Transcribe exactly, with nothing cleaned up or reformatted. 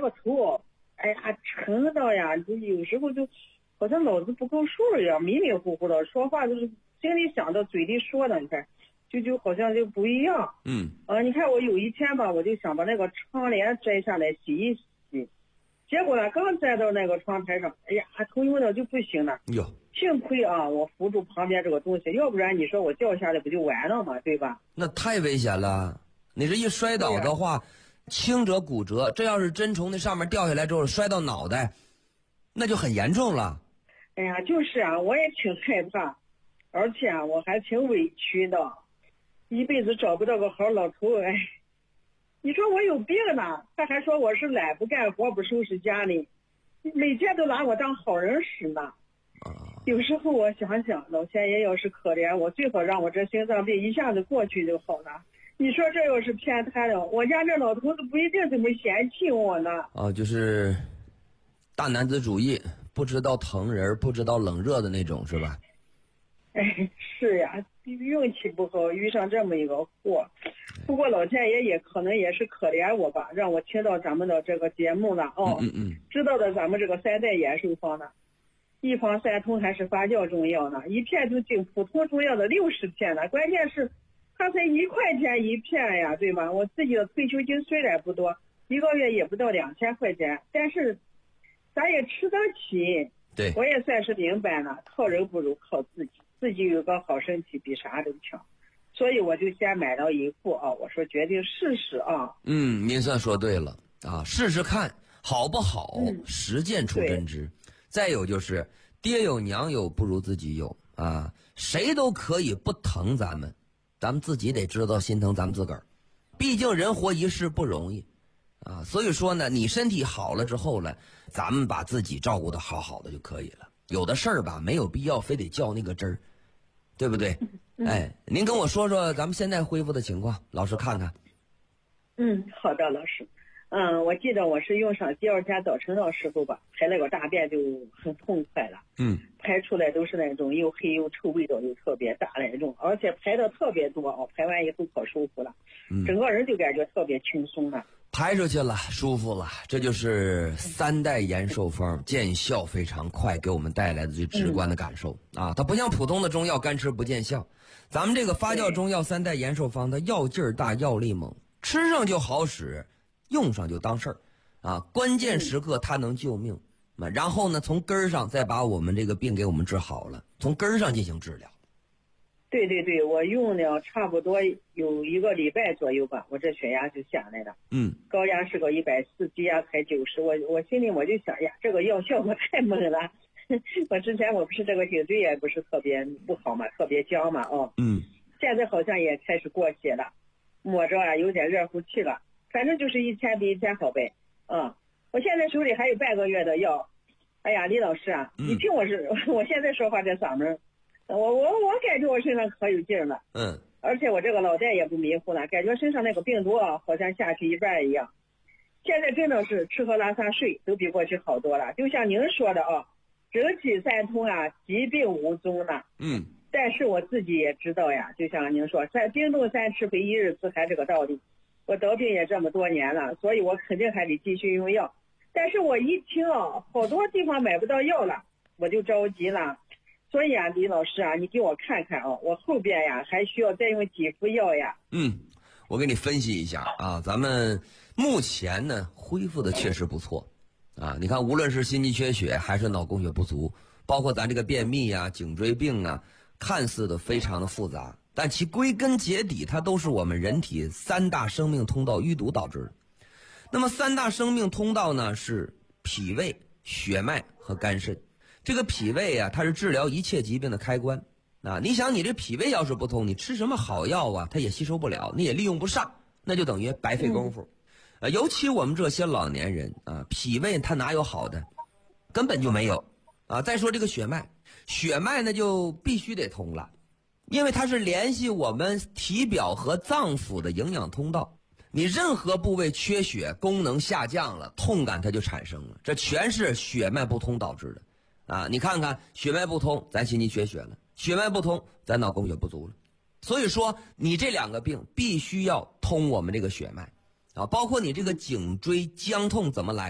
个头，哎呀，沉到呀，就有时候就好像脑子不够数一样，迷迷糊糊的，说话就是心里想的，嘴里说的，你看，就就好像就不一样。 嗯。 啊，你看我有一天吧，我就想把那个窗帘摘下来洗一洗，结果呢，刚摘到那个窗台上，哎呀，头晕的就不行了。 哟。 幸亏啊，我扶住旁边这个东西，要不然你说我掉下来不就完了吗？对吧？ 那太危险了，你这一摔倒的话，轻者骨折，这要是真从那上面掉下来之后摔到脑袋，那就很严重了。 哎呀，就是啊，我也挺害怕，而且啊，我还挺委屈的，一辈子找不到个好老头。哎，你说我有病呢，他还说我是懒，不干活，不收拾家里，每天都拿我当好人使呢。有时候我想想，老天爷要是可怜我，最好让我这心脏病一下子过去就好了。你说这要是偏瘫了，我家这老头子不一定怎么嫌弃我呢。 哦，就是大男子主义，不知道疼人，不知道冷热的那种，是吧？ 哎，是呀，运气不好，遇上这么一个祸。不过老天爷也可能也是可怜我吧，让我听到咱们的这个节目了哦， 嗯嗯嗯， 知道的咱们这个三代延寿方呢。一方三通还是发酵中药呢，一片就进普通中药的六十片了，关键是它才一块钱一片呀，对吧？我自己的退休金虽然不多，一个月也不到两千块钱，但是咱也吃得起。 对， 我也算是明白了，靠人不如靠自己，自己有个好身体比啥都强，所以我就先买了一副啊，我说决定试试啊。 嗯，您算说对了啊，试试看好不好，嗯、实践出真知。再有就是爹有娘有不如自己有啊，谁都可以不疼咱们，咱们自己得知道心疼咱们自个儿，毕竟人活一世不容易啊。所以说呢，你身体好了之后呢，咱们把自己照顾得好好的就可以了。有的事儿吧，没有必要非得较那个真儿，对不对？嗯、哎，您跟我说说咱们现在恢复的情况，老师看看。 嗯，好的，老师。嗯，我记得我是用上第二天早晨的时候吧，排了个大便就很痛快了。 嗯， 排出来都是那种又黑又臭，味道又特别大那种，而且排的特别多哦，排完以后可舒服了，嗯，整个人就感觉特别轻松了。 排出去了，舒服了，这就是三代延寿方见效非常快给我们带来的最直观的感受、嗯、啊！它不像普通的中药干吃不见效，咱们这个发酵中药三代延寿方，它药劲儿大，药力猛，吃上就好使，用上就当事儿啊！关键时刻它能救命、嗯、然后呢，从根儿上再把我们这个病给我们治好了，从根儿上进行治疗。 对对对，我用了差不多有一个礼拜左右吧，我这血压就下来了。 嗯， 高压是个一百四，低压才九十。我我心里我就想呀，这个药效果太猛了。我之前我不是这个颈椎也不是特别不好嘛，特别僵嘛，哦。 嗯。 现在好像也开始过血了，摸着啊有点热乎气了，反正就是一天比一天好呗。嗯，我现在手里还有半个月的药。哎呀，李老师啊，嗯、你听我是，我现在说话这嗓门。我我我感觉我身上可有劲儿了， 嗯， 而且我这个脑袋也不迷糊了，感觉身上那个病毒啊，好像下去一半一样。现在真的是吃喝拉撒睡都比过去好多了，就像您说的啊，整体三通啊，疾病无踪了。 嗯， 但是我自己也知道呀，就像您说，三冰冻三尺非一日之寒这个道理。我得病也这么多年了，所以我肯定还得继续用药。但是我一听啊，好多地方买不到药了，我就着急了。所以啊，李老师啊，你给我看看啊，我后边呀还需要再用几副药呀？ 嗯，我给你分析一下啊，咱们目前呢恢复的确实不错啊。你看，无论是心肌缺血还是脑供血不足，包括咱这个便秘啊、颈椎病啊，看似的非常的复杂，但其归根结底，它都是我们人体三大生命通道淤堵导致的。那么三大生命通道呢是脾胃、血脉和肝肾。这个脾胃啊，它是治疗一切疾病的开关啊！你想，你这脾胃要是不通，你吃什么好药啊，它也吸收不了，你也利用不上，那就等于白费功夫。呃、嗯，尤其我们这些老年人啊，脾胃它哪有好的，根本就没有啊！再说这个血脉，血脉呢就必须得通了，因为它是联系我们体表和脏腑的营养通道。你任何部位缺血，功能下降了，痛感它就产生了，这全是血脉不通导致的。啊，你看看血脉不通，咱心肌缺血了；血脉不通，咱脑供血不足了。所以说，你这两个病必须要通我们这个血脉啊，包括你这个颈椎僵痛怎么来？